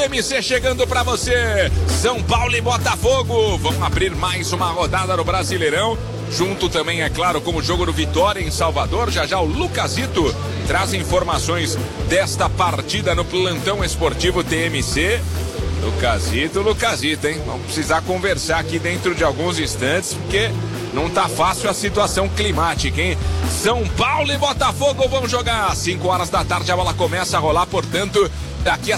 TMC chegando pra você. São Paulo e Botafogo. Vamos abrir mais uma rodada no Brasileirão. Junto também, é claro, com o jogo do Vitória em Salvador. Já já o Lucasito traz informações desta partida no plantão esportivo TMC. Lucasito, hein? Vamos precisar conversar aqui dentro de alguns instantes, porque não tá fácil a situação climática, hein? São Paulo e Botafogo vão jogar às 5 horas da tarde, a bola começa a rolar, portanto, daqui a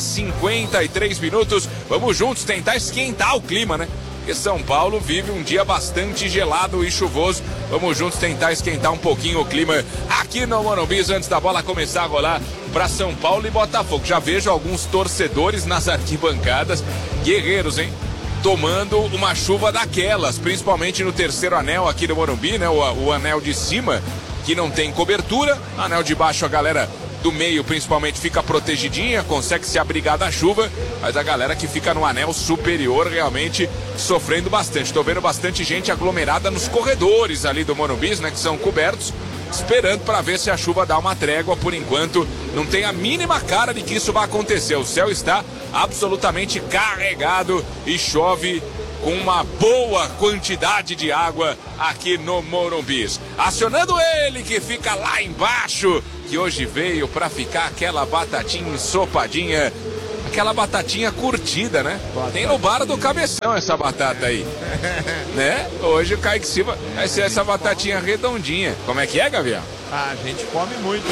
53 minutos, vamos juntos tentar esquentar o clima, né? Porque São Paulo vive um dia bastante gelado e chuvoso. Vamos juntos tentar esquentar um pouquinho o clima aqui no Morumbi antes da bola começar a rolar para São Paulo e Botafogo. Já vejo alguns torcedores nas arquibancadas, guerreiros, hein? Tomando uma chuva daquelas, principalmente no terceiro anel aqui do Morumbi, né? O anel de cima, que não tem cobertura. Anel de baixo, a galera do meio, principalmente, fica protegidinha, consegue se abrigar da chuva, mas a galera que fica no anel superior realmente sofrendo bastante. Estou vendo bastante gente aglomerada nos corredores ali do Morumbi, né, que são cobertos, esperando para ver se a chuva dá uma trégua. Por enquanto, não tem a mínima cara de que isso vai acontecer. O céu está absolutamente carregado e chove com uma boa quantidade de água aqui no Morumbi. Acionando ele, que fica lá embaixo, que hoje veio para ficar aquela batatinha ensopadinha, aquela batatinha curtida, né? Tem no bar do Cabeção essa batata aí, né? Hoje o Kaique Silva vai ser essa batatinha redondinha. Como é que é, Gabriel? A gente come muito.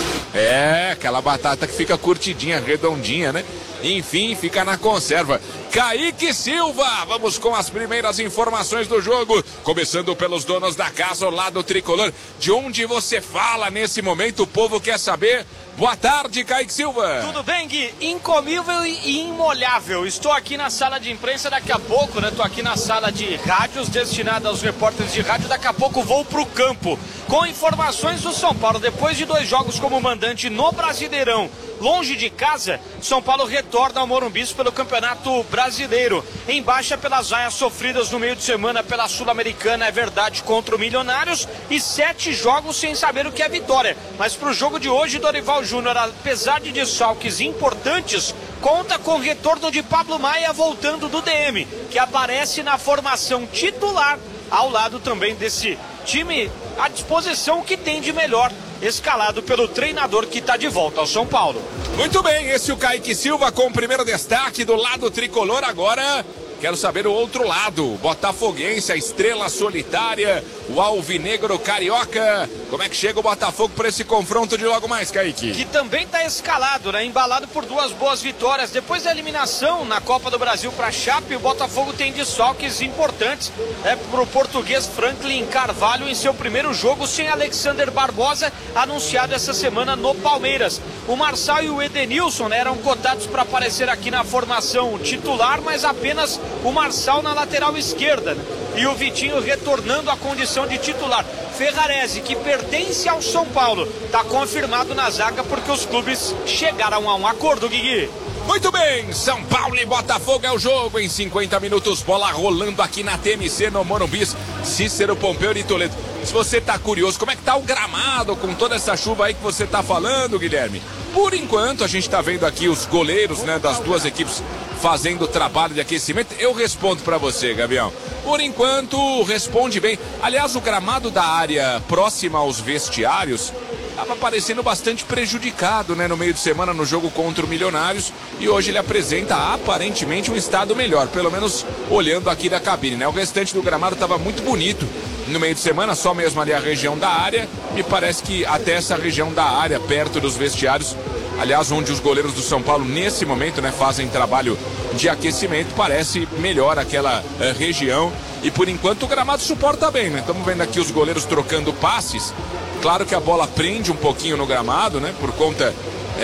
É, aquela batata que fica curtidinha, redondinha, né? Enfim, fica na conserva. Kaique Silva, vamos com as primeiras informações do jogo, começando pelos donos da casa, o lado tricolor. De onde você fala nesse momento, o povo quer saber. Boa tarde, Kaique Silva. Tudo bem, Gui? Incomível e imolhável. Estou aqui na sala de imprensa daqui a pouco, né? Estou aqui na sala de rádios destinada aos repórteres de rádio. Daqui a pouco vou pro campo com informações do São Paulo. Depois de 2 jogos como mandante no Brasileirão, longe de casa, São Paulo retorna ao Morumbi pelo Campeonato Brasileiro. Em baixa pelas vaias sofridas no meio de semana pela Sul-Americana, é verdade, contra o Milionários, e 7 jogos sem saber o que é vitória. Mas para o jogo de hoje, Dorival Júnior, apesar de desfalques importantes, conta com o retorno de Pablo Maia voltando do DM, que aparece na formação titular, ao lado também desse time à disposição que tem de melhor, escalado pelo treinador que está de volta ao São Paulo. Muito bem, esse é o Kaique Silva com o primeiro destaque do lado tricolor. Agora quero saber o outro lado, botafoguense, a estrela solitária, o alvinegro carioca. Como é que chega o Botafogo para esse confronto de logo mais, Kaique? Que também está escalado, né? Embalado por 2 boas vitórias. Depois da eliminação na Copa do Brasil para a Chape, o Botafogo tem desfalques importantes para o português Franklin Carvalho em seu primeiro jogo sem Alexander Barbosa, anunciado essa semana no Palmeiras. O Marçal e o Edenilson, né, eram cotados para aparecer aqui na formação titular, mas apenas o Marçal na lateral esquerda, né? E o Vitinho retornando à condição de titular. Ferrarese, que pertence ao São Paulo, está confirmado na zaga porque os clubes chegaram a um acordo, Guigui. Muito bem, São Paulo e Botafogo é o jogo em 50 minutos, bola rolando aqui na TMC no Morumbi. Cícero Pompeu de Toledo. Se você tá curioso, como é que tá o gramado com toda essa chuva aí que você tá falando, Guilherme? Por enquanto, a gente tá vendo aqui os goleiros, né, das duas equipes fazendo o trabalho de aquecimento. Eu respondo para você, Gabriel. Por enquanto, responde bem. Aliás, o gramado da área próxima aos vestiários estava parecendo bastante prejudicado, né, no meio de semana no jogo contra o Milionários, e hoje ele apresenta aparentemente um estado melhor, pelo menos olhando aqui da cabine, né? O restante do gramado estava muito bonito no meio de semana, só mesmo ali a região da área. Me parece que até essa região da área, perto dos vestiários, aliás, onde os goleiros do São Paulo nesse momento, né, fazem trabalho de aquecimento, parece melhor aquela região. E por enquanto o gramado suporta bem, né? Estamos vendo aqui os goleiros trocando passes. Claro que a bola prende um pouquinho no gramado, né? Por conta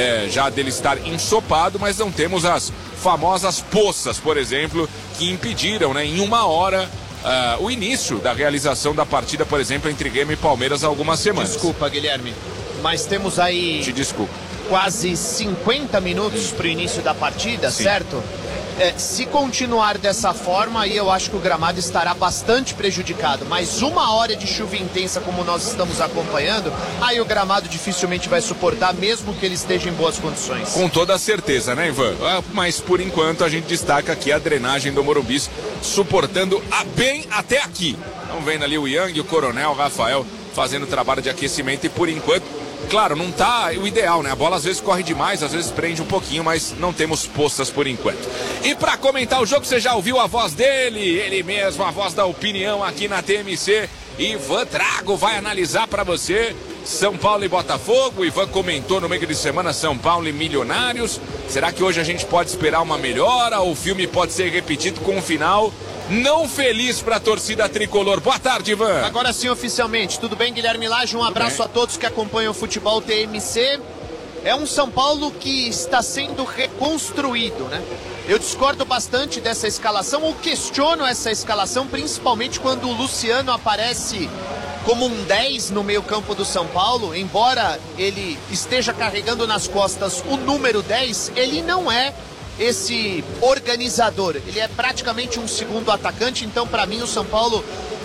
já dele estar ensopado, mas não temos as famosas poças, por exemplo, que impediram, né, em 1 hora o início da realização da partida, por exemplo, entre Grêmio e Palmeiras há algumas semanas. Desculpa, Guilherme, mas temos aí Te desculpa. quase 50 minutos para o início da partida, Sim. certo? Se continuar dessa forma, aí eu acho que o gramado estará bastante prejudicado. Mas 1 hora de chuva intensa, como nós estamos acompanhando, aí o gramado dificilmente vai suportar, mesmo que ele esteja em boas condições. Com toda certeza, né, Ivan? Mas por enquanto a gente destaca aqui a drenagem do Morumbi suportando bem até aqui. Estão vendo ali o Yang, o Coronel, o Rafael fazendo trabalho de aquecimento e por enquanto, claro, não tá o ideal, né? A bola às vezes corre demais, às vezes prende um pouquinho, mas não temos poças por enquanto. E para comentar o jogo, você já ouviu a voz dele, ele mesmo, a voz da opinião aqui na TMC. Ivan Drago vai analisar para você São Paulo e Botafogo. O Ivan comentou no meio de semana São Paulo e Milionários. Será que hoje a gente pode esperar uma melhora? Ou o filme pode ser repetido com um final não feliz para a torcida tricolor? Boa tarde, Ivan. Agora sim, oficialmente. Tudo bem, Guilherme Lage? Um abraço a todos que acompanham o futebol TMC. É um São Paulo que está sendo reconstruído, né? Eu discordo bastante dessa escalação, ou questiono essa escalação, principalmente quando o Luciano aparece como um 10 no meio-campo do São Paulo. Embora ele esteja carregando nas costas o número 10, ele não é esse organizador. Ele é praticamente um segundo atacante, então para mim o São Paulo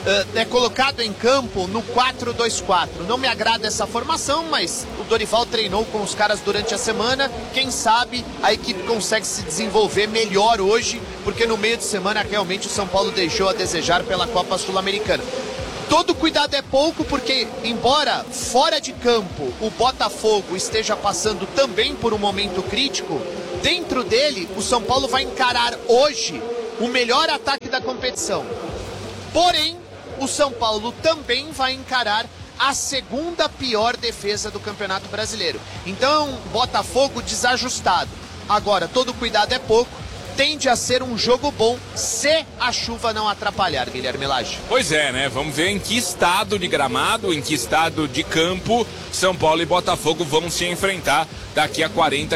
é colocado em campo no 4-2-4. Não me agrada essa formação, mas o Dorival treinou com os caras durante a semana. Quem sabe a equipe consegue se desenvolver melhor hoje, porque no meio de semana realmente o São Paulo deixou a desejar pela Copa Sul-Americana. Todo cuidado é pouco, porque embora fora de campo o Botafogo esteja passando também por um momento crítico, dentro dele o São Paulo vai encarar hoje o melhor ataque da competição. Porém, o São Paulo também vai encarar a segunda pior defesa do Campeonato Brasileiro. Então, Botafogo desajustado. Agora, todo cuidado é pouco. Tende a ser um jogo bom se a chuva não atrapalhar, Guilherme Lage. Pois é, né? Vamos ver em que estado de gramado, em que estado de campo São Paulo e Botafogo vão se enfrentar daqui a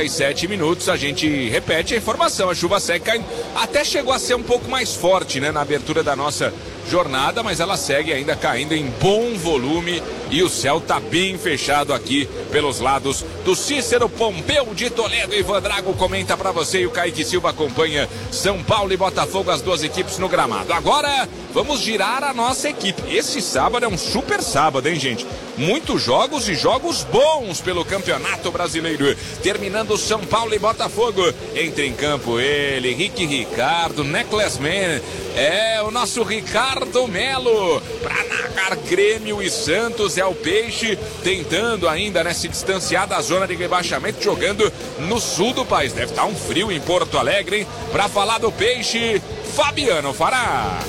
47 minutos. A gente repete a informação, a chuva seca até chegou a ser um pouco mais forte, né, na abertura da nossa jornada, mas ela segue ainda caindo em bom volume e o céu tá bem fechado aqui pelos lados do Cícero Pompeu de Toledo. Ivan Drago comenta pra você e o Kaique Silva acompanha São Paulo e Botafogo, as duas equipes no gramado. Agora vamos girar a nossa equipe. Esse sábado é um super sábado, hein, gente? Muitos jogos e jogos bons pelo Campeonato Brasileiro. Terminando São Paulo e Botafogo. Entra em campo ele, Henrique Ricardo, Necklace Man. É o nosso Ricardo Melo. Pra narrar Grêmio e Santos. É o Peixe tentando ainda, né, se distanciar da zona de rebaixamento, jogando no sul do país. Deve estar um frio em Porto Alegre, hein? Pra falar do Peixe, Fabiano Fará.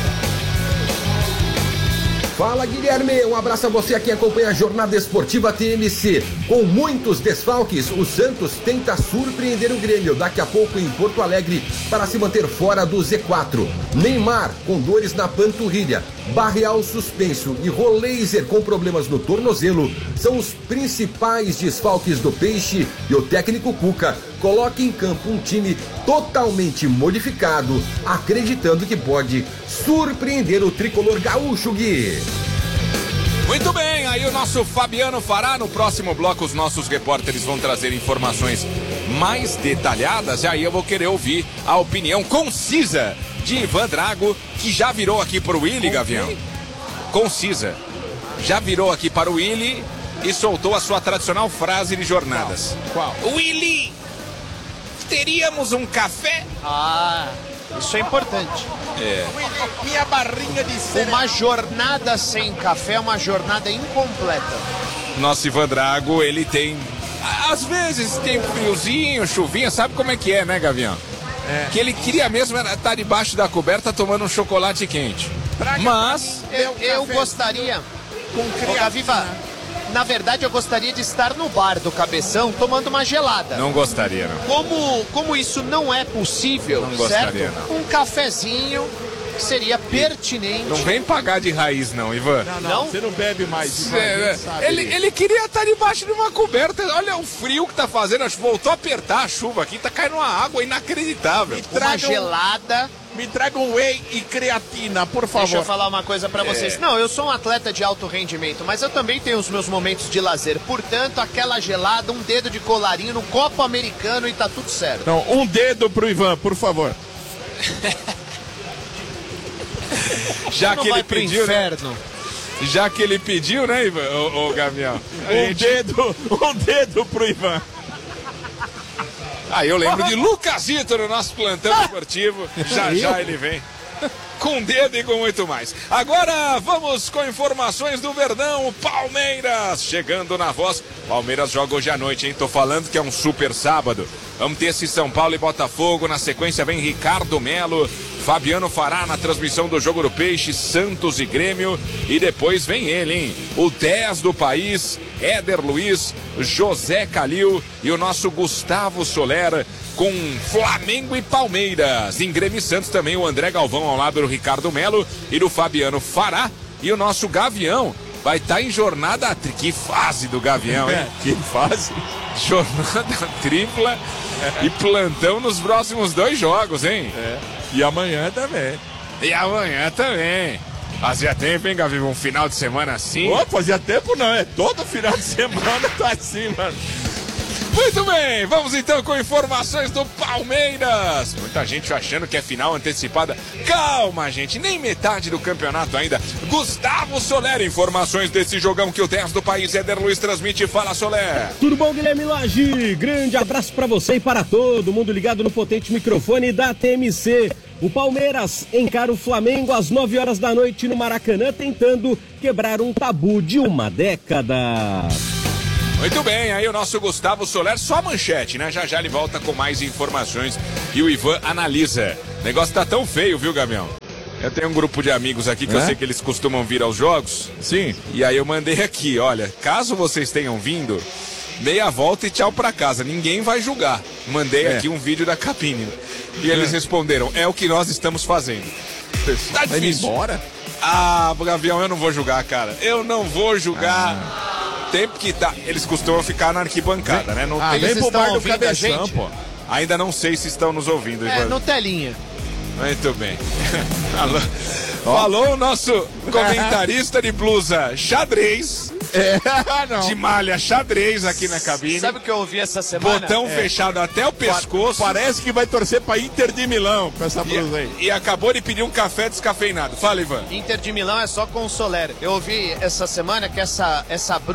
Fala, Guilherme, um abraço a você aqui acompanha a Jornada Esportiva TMC. Com muitos desfalques, o Santos tenta surpreender o Grêmio daqui a pouco em Porto Alegre para se manter fora do Z4. Neymar com dores na panturrilha, Barreal suspenso e Roleiser com problemas no tornozelo são os principais desfalques do Peixe, e o técnico Cuca coloca em campo um time totalmente modificado, acreditando que pode surpreender o tricolor gaúcho, Gui. Muito bem, aí o nosso Fabiano Fará. No próximo bloco os nossos repórteres vão trazer informações mais detalhadas, e aí eu vou querer ouvir a opinião concisa de Ivan Drago, que já virou aqui para o Willy, Gavião. Concisa. Já virou aqui para o Willy e soltou a sua tradicional frase de jornadas. Qual? Willy, teríamos um café? Ah, isso é importante. É. Minha barrinha de cereal. Uma jornada sem café é uma jornada incompleta. Nosso Ivan Drago, ele tem... Às vezes tem friozinho, chuvinha, sabe como é que é, né, Gavião? É. Que ele queria mesmo estar debaixo da coberta tomando um chocolate quente. Mas... Eu gostaria... Com Gaviva, na verdade eu gostaria de estar no bar do Cabeção tomando uma gelada. Não gostaria, não. Como isso não é possível, não gostaria, certo? Não. Um cafezinho seria pertinente. Não vem pagar de raiz não, Ivan. Não? Você não bebe mais. Ele queria estar debaixo de uma coberta. Olha o frio que tá fazendo. Acho que voltou a apertar a chuva aqui. Tá caindo uma água inacreditável. Uma gelada Me traga um whey e creatina, por favor. Deixa eu falar uma coisa pra vocês. Não, eu sou um atleta de alto rendimento, mas eu também tenho os meus momentos de lazer. Portanto, aquela gelada, um dedo de colarinho no copo americano e tá tudo certo. Então, um dedo pro Ivan, por favor. Já que ele pediu, né? inferno. Já que ele pediu, né, Ivan? Ô Gavião. Um dedo pro Ivan. Eu lembro de Lucasito no nosso plantão esportivo. Já ele vem. Com dedo e com muito mais. Agora vamos com informações do Verdão. Palmeiras chegando na voz. Palmeiras joga hoje à noite, hein? Tô falando que é um super sábado. Vamos ter esse São Paulo e Botafogo. Na sequência vem Ricardo Melo, Fabiano Fará na transmissão do Jogo do Peixe, Santos e Grêmio. E depois vem ele, hein? O 10 do país, Éder Luiz, José Calil e o nosso Gustavo Soler com Flamengo e Palmeiras. Em Grêmio e Santos também o André Galvão ao lado do Ricardo Melo e do Fabiano Fará. E o nosso Gavião vai estar em jornada tripla. Que fase do Gavião, hein? Que fase. Jornada tripla e plantão nos próximos 2 jogos, hein? E amanhã também. E amanhã também. Fazia tempo, hein, Gavião? Um final de semana assim. Fazia tempo não, é todo final de semana tá assim, mano. Muito bem, vamos então com informações do Palmeiras. Muita gente achando que é final antecipada. Calma, gente, nem metade do campeonato ainda. Gustavo Soler, informações desse jogão que o 10 do país, Éder Luiz, transmite. Fala, Soler. Tudo bom, Guilherme Lage? Grande abraço pra você e para todo mundo ligado no potente microfone da TMC. O Palmeiras encara o Flamengo às 9 horas da noite no Maracanã, tentando quebrar um tabu de uma década. Muito bem, aí o nosso Gustavo Soler, só manchete, né? Já ele volta com mais informações e o Ivan analisa. O negócio tá tão feio, viu, Gabriel? Eu tenho um grupo de amigos aqui que eu sei que eles costumam vir aos jogos. Sim. E aí eu mandei aqui, olha, caso vocês tenham vindo, meia volta e tchau pra casa, ninguém vai julgar. Mandei aqui um vídeo da cabine. E eles responderam, é o que nós estamos fazendo. Tá Vai difícil. embora? Gavião, eu não vou julgar, cara. Eu não vou julgar. Tempo que tá. Eles costumam ficar na arquibancada, né? Não tem... Vem pro bar do ouvindo a Cabeção, gente? pô. Ainda não sei se estão nos ouvindo, Ivan. No telinha. Muito bem. Falou o nosso comentarista de blusa xadrez. De malha xadrez aqui na cabine. Sabe o que eu ouvi essa semana? Botão fechado até o pescoço. Parece que vai torcer pra Inter de Milão com essa blusa aí. E acabou de pedir um café descafeinado. Fala, Ivan. Inter de Milão é só com o Soler. Eu ouvi essa semana que essa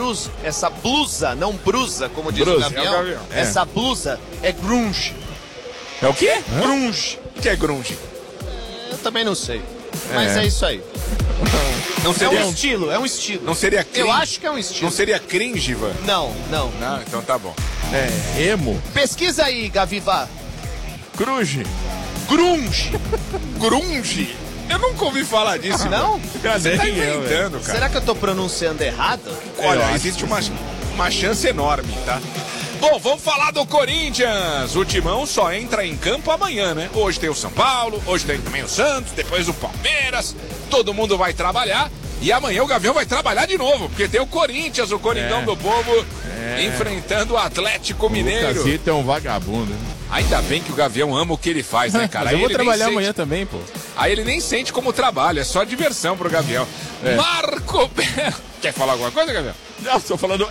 blusa, não brusa, como diz o Gavião, essa blusa é grunge. É o quê? Grunge. O que é grunge? Eu também não sei. Mas é isso aí. Não É seria um estilo, é um estilo. Não seria cringe? Eu acho que é um estilo. Não seria cringe, Ivan? Não. Não, então tá bom. Emo. Pesquisa aí, Gavivá. Cruz. Grunge. Grunge? Eu nunca ouvi falar disso. Não? Você tá inventando, cara. Será que eu tô pronunciando errado? Olha, existe uma chance enorme, tá? Bom, vamos falar do Corinthians. O Timão só entra em campo amanhã, né? Hoje tem o São Paulo, hoje tem também o Santos, depois o Palmeiras. Todo mundo vai trabalhar. E amanhã o Gavião vai trabalhar de novo, porque tem o Corinthians, o Coringão do Povo, enfrentando o Atlético Mineiro. O Lucasito é um vagabundo. Ainda bem que o Gavião ama o que ele faz, né, cara? Mas eu vou Aí ele trabalhar nem amanhã sente... também, pô. Aí ele nem sente como trabalho, é só diversão pro Gavião. Marco Belo. Quer falar alguma coisa, Gavião? Não, estou falando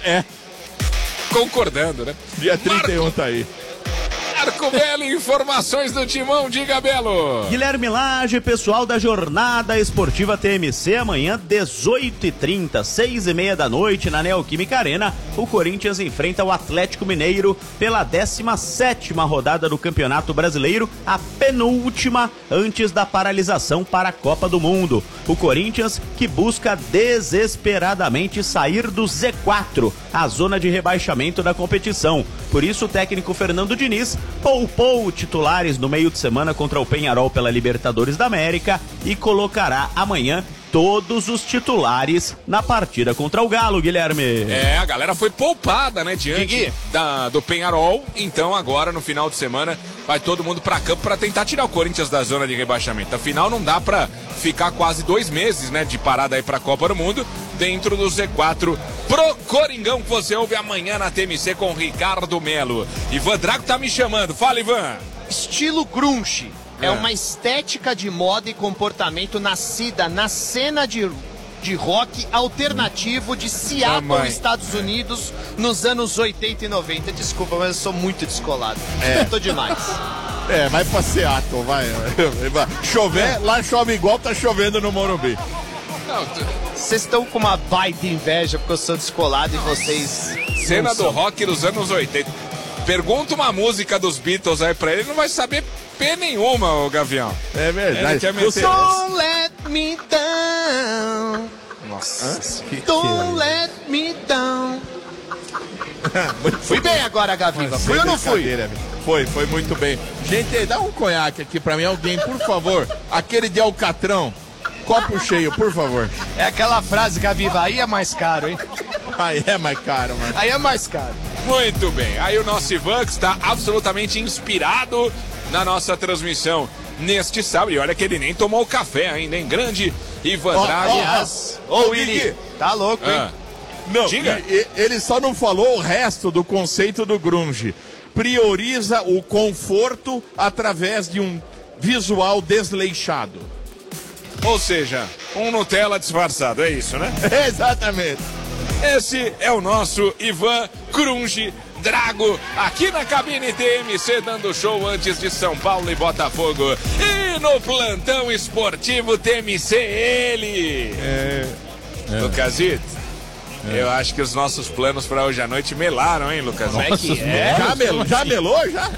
Concordando, né? Dia 31 tá aí. Marco Belo, informações do Timão, diga, Belo. Guilherme Lage, pessoal da Jornada Esportiva TMC, amanhã 18h30, 6h30 da noite, na Neoquímica Arena, o Corinthians enfrenta o Atlético Mineiro pela 17ª rodada do Campeonato Brasileiro, a penúltima antes da paralisação para a Copa do Mundo. O Corinthians que busca desesperadamente sair do Z4, a zona de rebaixamento da competição. Por isso o técnico Fernando Diniz poupou titulares no meio de semana contra o Peñarol pela Libertadores da América e colocará amanhã todos os titulares na partida contra o Galo, Guilherme. A galera foi poupada, né, diante do Peñarol. Então agora, no final de semana, vai todo mundo pra campo pra tentar tirar o Corinthians da zona de rebaixamento. Afinal, não dá pra ficar quase 2 meses, né, de parada aí pra Copa do Mundo, dentro do Z4 pro Coringão, que você ouve amanhã na TMC com Ricardo Melo. Ivan Drago tá me chamando. Fala, Ivan. Estilo grunge. é uma estética de moda e comportamento nascida na cena de rock alternativo de Seattle, Estados Unidos, nos anos 80 e 90. Desculpa, mas eu sou muito descolado. Eu tô demais. Vai pra Seattle, vai. Chover, lá chove igual tá chovendo no Morumbi. Vocês estão com uma baita inveja porque eu sou descolado e vocês... Cena do rock dos anos 80. Pergunta uma música dos Beatles aí pra ele, não vai saber P nenhuma, ô Gavião. É verdade. Don't let me down. Nossa. Don't let me down. Fui bem agora, Gaviva. Fui ou não fui? Foi muito bem. Gente, dá um conhaque aqui pra mim, alguém, por favor. Aquele de alcatrão. Copo cheio, por favor. É aquela frase, Gaviva, aí é mais caro, hein? Aí é mais caro, mano. Aí é mais caro. Muito bem. Aí o nosso Ivan, que está absolutamente inspirado na nossa transmissão neste sábado. E olha que ele nem tomou café ainda, hein? Grande Ivan Drago. Ô, Willi, tá louco, hein? Não, diga. Ele só não falou o resto do conceito do grunge. Prioriza o conforto através de um visual desleixado. Ou seja, um Nutella disfarçado, é isso, né? Exatamente. Esse é o nosso Ivan Grunge Drago, aqui na cabine TMC, dando show antes de São Paulo e Botafogo. E no plantão esportivo TMC, ele... Lucasito, eu acho que os nossos planos para hoje à noite melaram, hein, Lucas? Como é que é? Já melou? Já?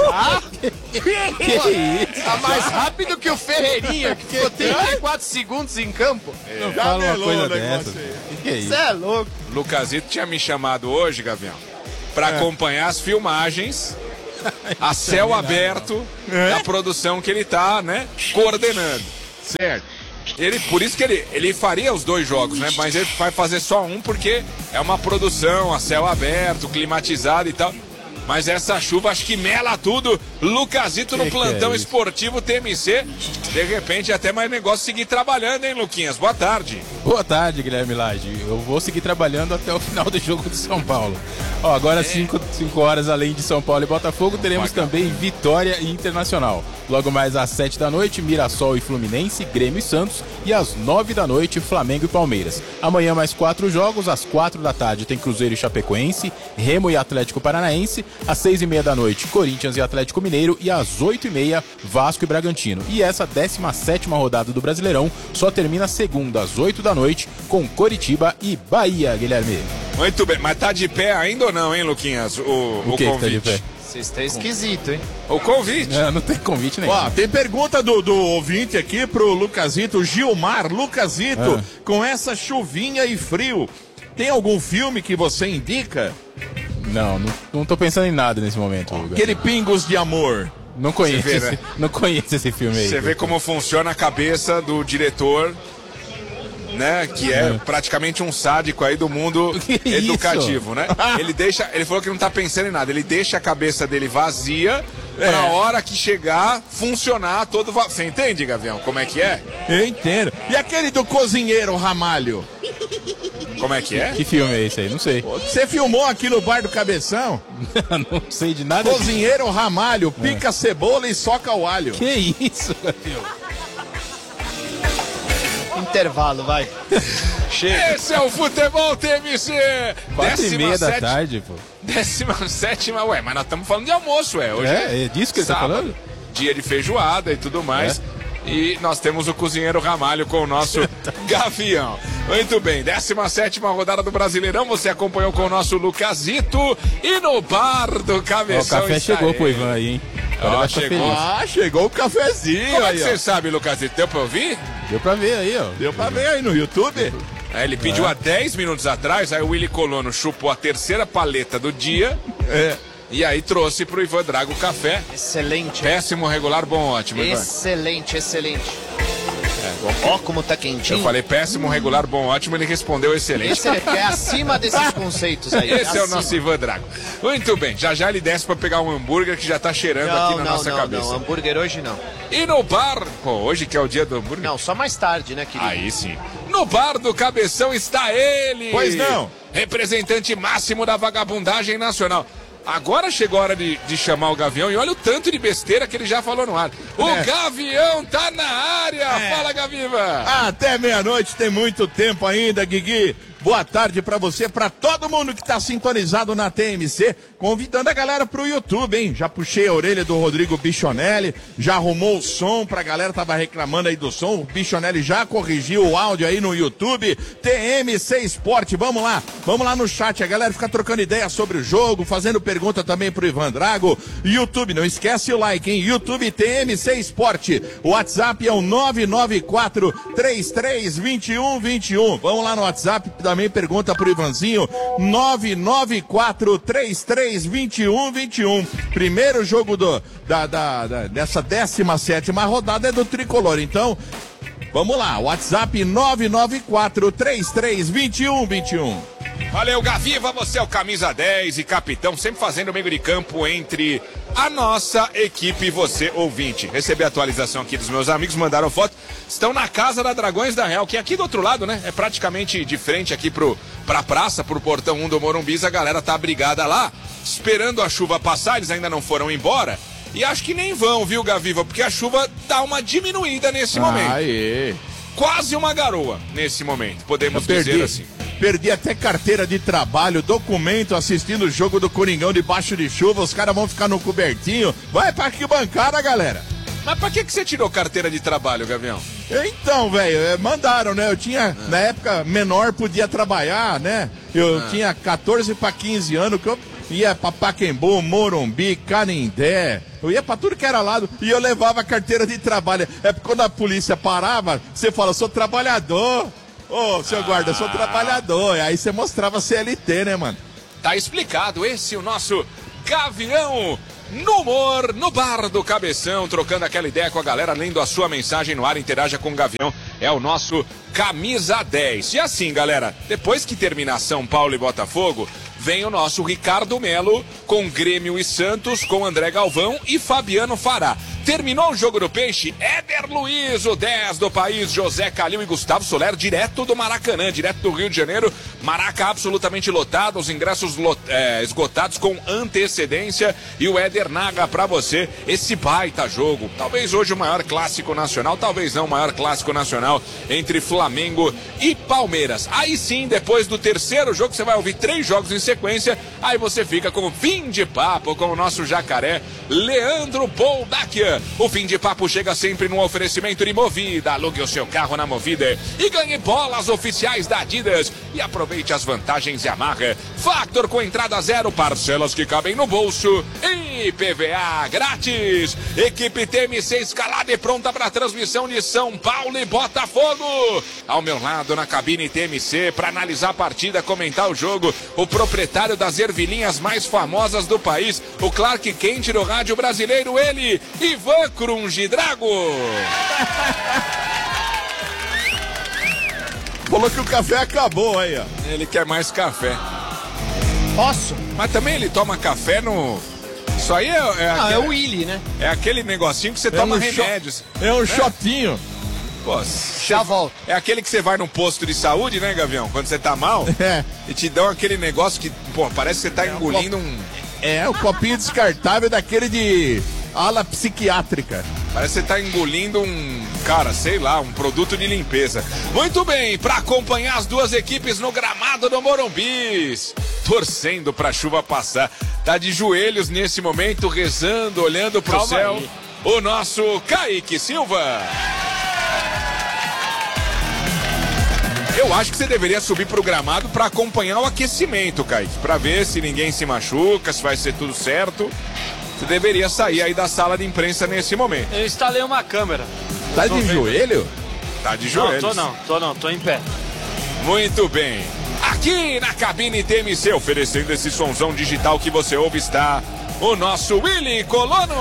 Que isso? Tá mais rápido que o Ferreirinha, que ficou 34 segundos em campo. Não fala uma coisa dessa. Que é isso? Você é louco. Lucasito tinha me chamado hoje, Gavião, para acompanhar as filmagens a céu aberto da produção que ele tá, né, coordenando. Certo. Por isso que ele faria os 2 jogos, né? Mas ele vai fazer só um porque é uma produção a céu aberto, climatizado e tal. Mas essa chuva acho que mela tudo. Lucasito no plantão esportivo TMC. De repente até mais negócio seguir trabalhando, hein, Luquinhas? Boa tarde. Boa tarde, Guilherme Lage. Eu vou seguir trabalhando até o final do jogo de São Paulo. Agora 5 horas além de São Paulo e Botafogo, teremos também Vitória e Internacional. Logo mais às 7 da noite, Mirassol e Fluminense, Grêmio e Santos. E às 9 da noite, Flamengo e Palmeiras. Amanhã mais 4 jogos, às 4 da tarde tem Cruzeiro e Chapecoense, Remo e Atlético Paranaense. Às 6h30 da noite, Corinthians e Atlético Mineiro. E às 8h30, Vasco e Bragantino. E essa 17ª rodada do Brasileirão só termina segunda, às 8 da noite, com Coritiba e Bahia, Guilherme. Muito bem, mas tá de pé ainda ou não, hein, Luquinhas? O que convite. Tá de pé? Você está esquisito, hein? O convite. Não tem convite nenhum. Ó, tem pergunta do ouvinte aqui pro Lucasito, Gilmar. Lucasito, com essa chuvinha e frio, tem algum filme que você indica? Não tô pensando em nada nesse momento. Aquele Pingos de Amor. Não conheço, Você vê, né? Não conheço esse filme aí. Você vê como funciona a cabeça do diretor, né? Que é praticamente um sádico aí do mundo educativo, né? Ele falou que não tá pensando em nada. Ele deixa a cabeça dele vazia pra hora que chegar, funcionar todo... Você entende, Gavião, como é que é? Eu entendo. E aquele do Cozinheiro Ramalho? Como é que é? Que filme é esse aí? Não sei. Você filmou aqui no Bar do Cabeção? Não sei de nada. Cozinheiro Ramalho, pica a cebola e soca o alho. Que isso, Gavião? Intervalo, vai. Chega. Esse é o Futebol TMC. 4h30 da tarde, pô. 17ª, ué, mas nós estamos falando de almoço, ué. Hoje é disso que ele tá falando? Dia de feijoada e tudo mais. E nós temos o Cozinheiro Ramalho com o nosso Gavião. Muito bem, 17ª rodada do Brasileirão. Você acompanhou com o nosso Lucasito. E no Bar do Cabeção. O café chegou pro Ivan aí, hein? Chegou o cafezinho. Como aí, é que você sabe, Lucasito? Deu pra ouvir? Deu pra ver aí, ó. Deu pra ver aí no YouTube. Ele pediu há 10 minutos atrás, aí o Willy Colono chupou a 3ª paleta do dia. E aí trouxe pro Ivan Drago café. Excelente. Péssimo, regular, bom, ótimo, Ivan. Excelente. Ó como tá quentinho. Eu falei péssimo, regular, bom, ótimo, ele respondeu excelente. Esse é acima desses conceitos aí. Esse é o nosso Ivan Drago. Muito bem, já ele desce pra pegar um hambúrguer que já tá cheirando aqui na nossa cabeça. Não, hambúrguer hoje não. E no bar, hoje que é o dia do hambúrguer? Não, só mais tarde, né, querido? Aí sim. No Bar do Cabeção está ele. Pois não. Representante máximo da vagabundagem nacional. Agora chegou a hora de chamar o Gavião e olha o tanto de besteira que ele já falou no ar. O Gavião tá na área. Fala, Gaviva. Até meia-noite, tem muito tempo ainda, Guigui. Boa tarde pra você, pra todo mundo que tá sintonizado na TMC, convidando a galera pro YouTube, hein? Já puxei a orelha do Rodrigo Bichonelli, já arrumou o som pra galera, tava reclamando aí do som, o Bichonelli já corrigiu o áudio aí no YouTube, TMC Esporte, vamos lá no chat, a galera fica trocando ideia sobre o jogo, fazendo pergunta também pro Ivan Drago, YouTube, não esquece o like, hein? YouTube TMC Esporte, o WhatsApp é o 994-332121, vamos lá no WhatsApp, também pergunta pro Ivanzinho, 994-332121. Primeiro jogo dessa 17ª rodada é do Tricolor. Então, vamos lá, WhatsApp 994-332121. Valeu, Gaviva, você é o camisa 10 e capitão, sempre fazendo o meio de campo entre a nossa equipe e você, ouvinte. Recebi a atualização aqui dos meus amigos, mandaram foto. Estão na casa da Dragões da Real, que é aqui do outro lado, né? É praticamente de frente aqui pra praça, pro portão 1 do Morumbis. A galera tá brigada lá, esperando a chuva passar, eles ainda não foram embora. E acho que nem vão, viu, Gaviva? Porque a chuva dá uma diminuída nesse momento. Aê. Quase uma garoa nesse momento, podemos dizer assim. Perdi até carteira de trabalho, documento, assistindo o jogo do Coringão debaixo de chuva. Os caras vão ficar no cobertinho. Vai pra arquibancada, galera. Mas pra que você tirou carteira de trabalho, Gavião? Então, velho, mandaram, né? Eu tinha, na época, menor podia trabalhar, né? Eu tinha 14 pra 15 anos, que eu ia pra Pacaembu, Morumbi, Canindé. Eu ia pra tudo que era lado e eu levava a carteira de trabalho. É porque quando a polícia parava, você fala, sou trabalhador. Ô, seu guarda, eu sou trabalhador. E aí você mostrava CLT, né, mano? Tá explicado, esse é o nosso Gavião no humor, no bar do Cabeção, trocando aquela ideia com a galera, lendo a sua mensagem no ar, interaja com o Gavião, é o nosso camisa 10. E assim, galera, depois que terminar São Paulo e Botafogo, vem o nosso Ricardo Melo com Grêmio e Santos, com André Galvão e Fabiano Fará. Terminou o jogo do Peixe, Éder Luiz, o 10 do país, José Calil e Gustavo Soler, direto do Maracanã, direto do Rio de Janeiro. Maraca absolutamente lotado, os ingressos esgotados com antecedência. E o Éder Naga pra você, esse baita jogo. Talvez hoje o maior clássico nacional, talvez não o maior clássico nacional entre Flamengo e Palmeiras. Aí sim, depois do terceiro jogo, você vai ouvir 3 jogos em sequência. Aí você fica com o fim de papo com o nosso jacaré, Leandro Poldakian. O fim de papo chega sempre num oferecimento de Movida. Alugue o seu carro na Movida e ganhe bolas oficiais da Adidas. E aproveite as vantagens e amarra. Factor com entrada zero, parcelas que cabem no bolso e PVA grátis. Equipe TMC escalada e pronta para a transmissão de São Paulo e Botafogo. Ao meu lado na cabine TMC para analisar a partida, comentar o jogo, o proprietário das ervilhinhas mais famosas do país, o Clark Kent do rádio brasileiro, ele, Ivan Crunge Drago. Falou que o café acabou aí, ó. Ele quer mais café. Posso? Mas também ele toma café no... Isso aí é o Willy, né? É aquele negocinho que você toma remédios. É um shotinho. Pô, já volto. É aquele que você vai num posto de saúde, né, Gavião? Quando você tá mal, e te dão aquele negócio que, pô, parece que você tá engolindo o copinho descartável daquele de ala psiquiátrica. Parece que você tá engolindo cara, sei lá, um produto de limpeza. Muito bem, para acompanhar as duas equipes no gramado do Morumbis, torcendo pra chuva passar. Tá de joelhos nesse momento, rezando, olhando pro céu. Aí. O nosso Kaique Silva. Eu acho que você deveria subir pro gramado para acompanhar o aquecimento, Kaique, para ver se ninguém se machuca, se vai ser tudo certo. Você deveria sair aí da sala de imprensa nesse momento. Eu instalei uma câmera. Tá de joelho? Tá de joelho. Tô em pé. Muito bem. Aqui na cabine TMC, oferecendo esse sonzão digital que você ouve, está o nosso Willy Colono.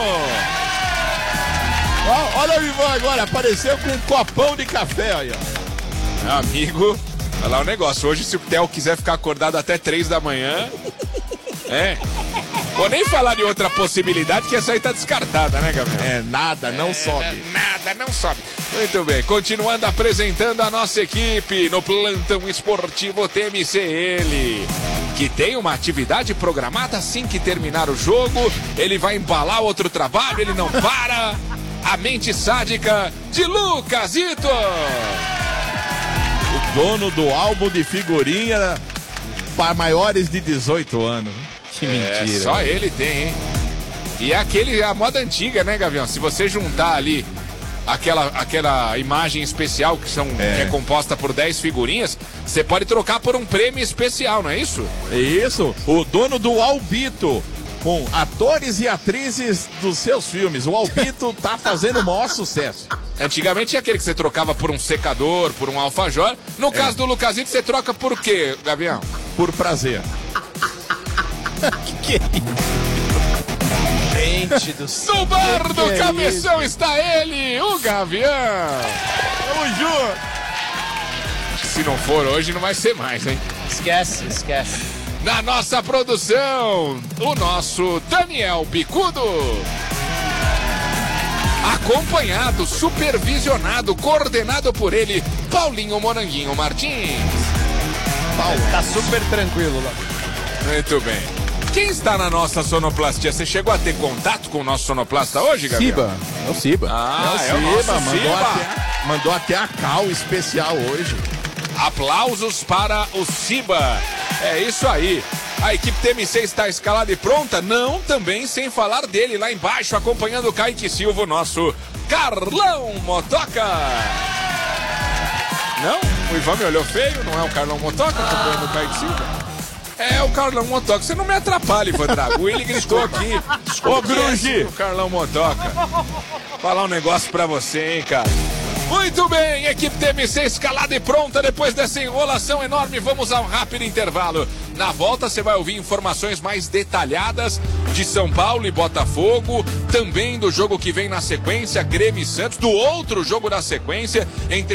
Olha o Ivan agora, apareceu com um copão de café aí, ó. Amigo, olha lá o negócio. Hoje, se o Theo quiser ficar acordado até 3 da manhã, vou nem falar de outra possibilidade, que essa aí tá descartada, né, Gabriel? Nada, não sobe. Nada, não sobe. Muito bem, continuando apresentando a nossa equipe no plantão esportivo TMC, ele, que tem uma atividade programada assim que terminar o jogo, ele vai embalar outro trabalho, ele não para. a mente sádica de Lucasito. O dono do álbum de figurinha para maiores de 18 anos. Que mentira. Só ele tem, hein? E é a moda antiga, né, Gavião? Se você juntar ali aquela imagem especial que é composta por 10 figurinhas, você pode trocar por um prêmio especial, não é isso? Isso, o dono do Albito, com atores e atrizes dos seus filmes. O Albito tá fazendo o maior sucesso. Antigamente tinha aquele que você trocava por um secador, por um alfajor. No caso do Lucasito, você troca por quê, Gavião? Por prazer. Que é isso? Gente do céu. No bar do Cabeção está ele, o Gavião. Tamo junto. Se não for hoje, não vai ser mais, hein? Esquece. Na nossa produção, o nosso Daniel Bicudo. Acompanhado, supervisionado, coordenado por ele, Paulinho Moranguinho Martins. Tá super tranquilo lá. Muito bem. Quem está na nossa sonoplastia? Você chegou a ter contato com o nosso sonoplasta hoje, Gabriel? Ciba. É o Ciba. É o nosso Ciba. Mandou até a cal especial hoje. Aplausos para o Ciba. É isso aí. A equipe TMC está escalada e pronta? Não, também sem falar dele lá embaixo, acompanhando o Kaique Silva, o nosso Carlão Motoca. Não? O Ivan me olhou feio, não é o Carlão Motoca acompanhando o Kaique Silva? É o Carlão Motoca. Você não me atrapalha, Ivan Drago. O Willi gritou aqui. Ô, Grunge! O Carlão Motoca. Falar um negócio pra você, hein, cara. Muito bem, equipe TMC escalada e pronta. Depois dessa enrolação enorme, vamos a um rápido intervalo. Na volta você vai ouvir informações mais detalhadas de São Paulo e Botafogo, também do jogo que vem na sequência, Grêmio e Santos, do outro jogo da sequência, entre